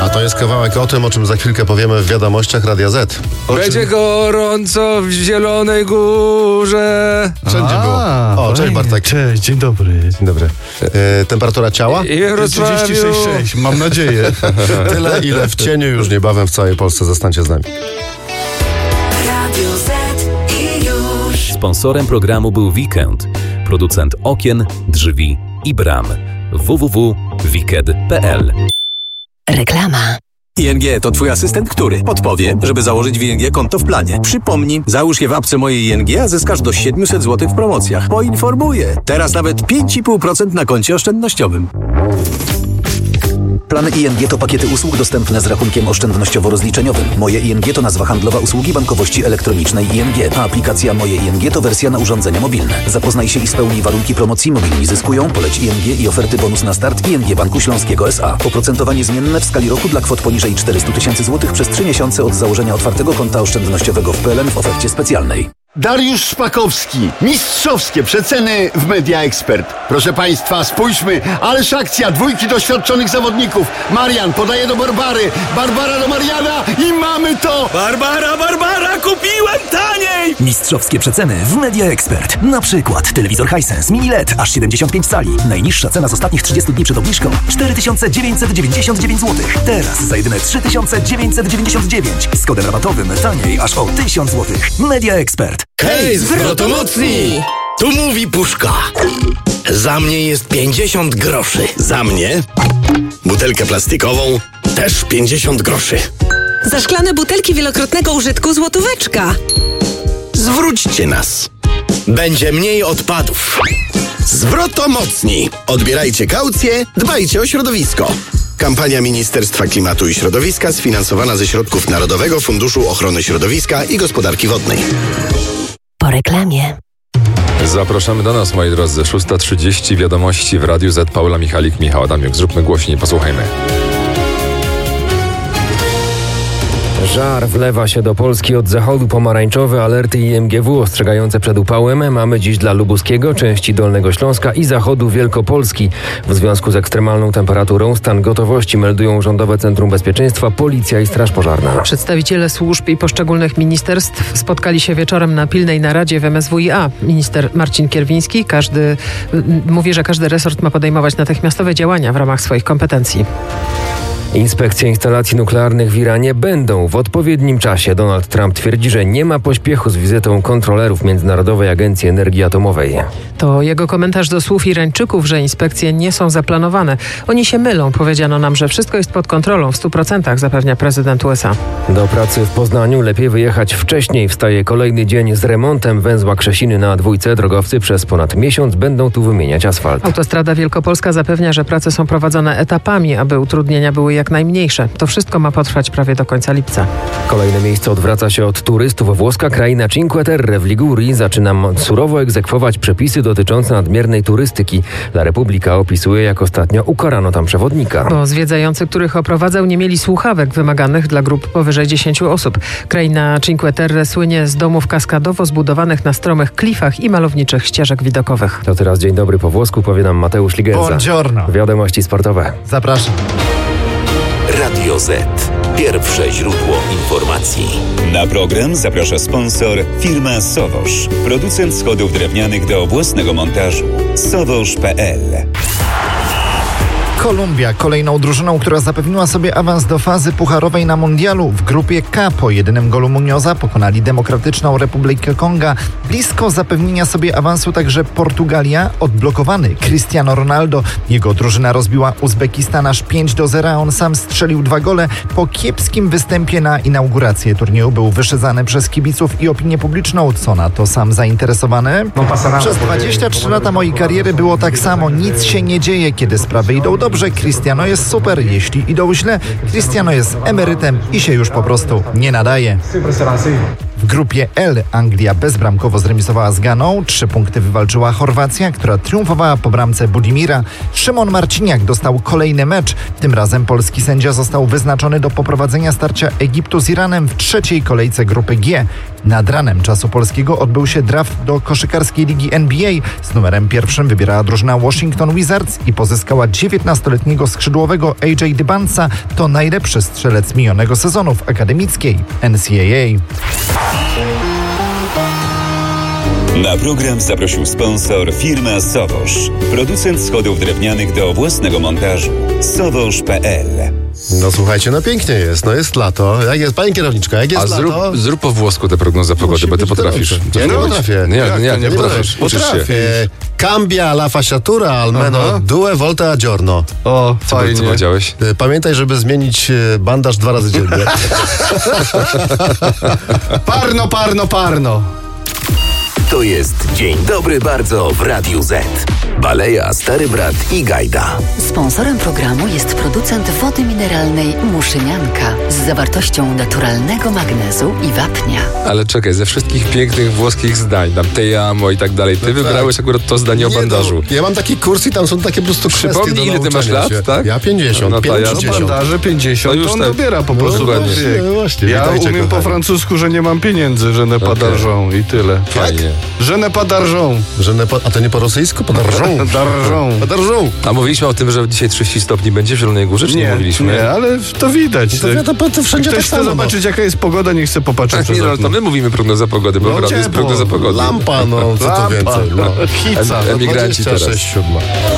to jest kawałek o tym, o czym za chwilkę powiemy w wiadomościach Radia Z. Będzie gorąco w Zielonej Górze. Wszędzie było. O, cześć Bartek. Cześć, dzień dobry. Dzień dobry. Temperatura ciała? 36,6, mam nadzieję. Tyle, ile w cieniu już niebawem w całej Polsce. Zostańcie z nami. Radio Z i już. Sponsorem programu był Weekend, producent okien, drzwi i bram. www.wicked.pl. Reklama. ING to twój asystent, który podpowie, żeby założyć w ING konto w planie. Przypomnij, załóż je w apce mojej ING, a zyskasz do 700 zł w promocjach. Poinformuję. Teraz nawet 5,5% na koncie oszczędnościowym. Plany ING to pakiety usług dostępne z rachunkiem oszczędnościowo-rozliczeniowym. Moje ING to nazwa handlowa usługi bankowości elektronicznej ING, a aplikacja Moje ING to wersja na urządzenia mobilne. Zapoznaj się i spełnij warunki promocji Mobilni Zyskują, poleć ING i oferty bonus na start ING Banku Śląskiego S.A. Oprocentowanie zmienne w skali roku dla kwot poniżej 400 000 złotych przez 3 miesiące od założenia otwartego konta oszczędnościowego w PLN w ofercie specjalnej. Dariusz Szpakowski. Mistrzowskie przeceny w Media Expert. Proszę Państwa, spójrzmy, ależ akcja, dwójki doświadczonych zawodników. Marian podaje do Barbary, Barbara do Mariana i mamy to! Barbara, kupiłem taniej! Mistrzowskie przeceny w Media Expert. Na przykład telewizor Hisense Mini LED aż 75 cali. Najniższa cena z ostatnich 30 dni przed obniżką 4999 zł. Teraz za jedyne 3999. Z kodem rabatowym taniej aż o 1000 zł. Media Expert. Hej, zwrotomocni! Tu mówi Puszka. Za mnie jest 50 groszy. Za mnie butelkę plastikową też 50 groszy. Za szklane butelki wielokrotnego użytku złotóweczka. Zwróćcie nas. Będzie mniej odpadów. Zwrotomocni. Odbierajcie kaucję, dbajcie o środowisko. Kampania Ministerstwa Klimatu i Środowiska sfinansowana ze środków Narodowego Funduszu Ochrony Środowiska i Gospodarki Wodnej. Po reklamie. Zapraszamy do nas, moi drodzy. 6:30 wiadomości w Radiu Z. Paula Michalik, Michał Adamiuk. Zróbmy głośniej, posłuchajmy. Żar wlewa się do Polski od zachodu. Pomarańczowe alerty IMGW ostrzegające przed upałem mamy dziś dla Lubuskiego, części Dolnego Śląska i zachodu Wielkopolski. W związku z ekstremalną temperaturą stan gotowości meldują Rządowe Centrum Bezpieczeństwa, Policja i Straż Pożarna. Przedstawiciele służb i poszczególnych ministerstw spotkali się wieczorem na pilnej naradzie w MSWiA. Minister Marcin Kierwiński mówi, że każdy resort ma podejmować natychmiastowe działania w ramach swoich kompetencji. Inspekcje instalacji nuklearnych w Iranie będą w odpowiednim czasie. Donald Trump twierdzi, że nie ma pośpiechu z wizytą kontrolerów Międzynarodowej Agencji Energii Atomowej. To jego komentarz do słów Irańczyków, że inspekcje nie są zaplanowane. Oni się mylą. Powiedziano nam, że wszystko jest pod kontrolą w 100%, zapewnia prezydent USA. Do pracy w Poznaniu lepiej wyjechać wcześniej. Wstaje kolejny dzień z remontem węzła Krzesiny na dwójce. Drogowcy przez ponad miesiąc będą tu wymieniać asfalt. Autostrada Wielkopolska zapewnia, że prace są prowadzone etapami, aby utrudnienia były jak najmniejsze. To wszystko ma potrwać prawie do końca lipca. Kolejne miejsce odwraca się od turystów. Włoska kraina Cinque Terre w Ligurii zaczyna surowo egzekwować przepisy dotyczące nadmiernej turystyki. La Repubblica opisuje, jak ostatnio ukarano tam przewodnika. Bo zwiedzający, których oprowadzał, nie mieli słuchawek wymaganych dla grup powyżej 10 osób. Kraina Cinque Terre słynie z domów kaskadowo zbudowanych na stromych klifach i malowniczych ścieżek widokowych. To teraz dzień dobry po włosku, powie nam Mateusz Ligenza. Buongiorno. Wiadomości sportowe. Zapraszam. Radio Z. Pierwsze źródło informacji. Na program zaprasza sponsor firma Sowosz. Producent schodów drewnianych do własnego montażu. Sowosz.pl. Kolumbia kolejną drużyną, która zapewniła sobie awans do fazy pucharowej na mundialu. W grupie K po jedynym golu Munioza pokonali Demokratyczną Republikę Konga. Blisko zapewnienia sobie awansu także Portugalia. Odblokowany Cristiano Ronaldo. Jego drużyna rozbiła Uzbekistan aż 5-0, a on sam strzelił 2 gole. Po kiepskim występie na inaugurację turnieju był wyszydzany przez kibiców i opinię publiczną. Co na to sam zainteresowany? Przez 23 lata mojej kariery było tak samo. Nic się nie dzieje, kiedy sprawy idą dobrze. Cristiano jest super, jeśli idą źle, Cristiano jest emerytem i się już po prostu nie nadaje. W grupie L Anglia bezbramkowo zremisowała z Ganą. 3 punkty wywalczyła Chorwacja, która triumfowała po bramce Budimira. Szymon Marciniak dostał kolejny mecz. Tym razem polski sędzia został wyznaczony do poprowadzenia starcia Egiptu z Iranem w 3. kolejce grupy G. Nad ranem czasu polskiego odbył się draft do koszykarskiej ligi NBA. Z numerem 1 wybierała drużyna Washington Wizards i pozyskała 19-letniego skrzydłowego AJ Dybantsa. To najlepszy strzelec minionego sezonu w akademickiej NCAA. Na program zaprosił sponsor firma Sowosz. Producent schodów drewnianych do własnego montażu. Sowosz.pl. No słuchajcie, no pięknie jest, no jest lato. Jak jest, pani kierowniczka, jak jest lato? Zrób po włosku tę prognozę pogody, bo ty potrafisz. Ja nie potrafię. Nie potrafisz. Uczysz się. Cambia la fasciatura almeno due volte a giorno. O, fajnie. Co powiedziałeś? Pamiętaj, żeby zmienić bandaż 2 razy dziennie. Parno. To jest Dzień Dobry Bardzo w Radiu Z. Baleja, Stary Brat i Gajda. Sponsorem programu jest producent wody mineralnej Muszynianka z zawartością naturalnego magnezu i wapnia. Ale czekaj, ze wszystkich pięknych włoskich zdań, tam te amo i tak dalej, ty wybrałeś akurat to zdanie o bandażu. Ja mam taki kurs i tam są takie po prostu kwestie do Przypomnij, ile ty masz lat, tak? Ja 50, no to ja 50. Bandaże 50, to on dobiera po prostu. Ja umiem po francusku, że nie mam pieniędzy, że ne pas d'argent i tyle. Fajnie. Że ne pas d'argent. A to nie po rosyjsku? Darżą. A mówiliśmy o tym, że dzisiaj 30 stopni będzie w Zielonej Górze, czy nie mówiliśmy? Nie, ale to widać. To wszędzie Ktoś tak samo. chce zobaczyć, jaka jest pogoda, niech chce popatrzeć przez Nie, no okno. to my mówimy prognoza pogody, bo w radiu jest prognoza pogody. Lampa, no co to więcej. Hica. Emigranci teraz. 26:07.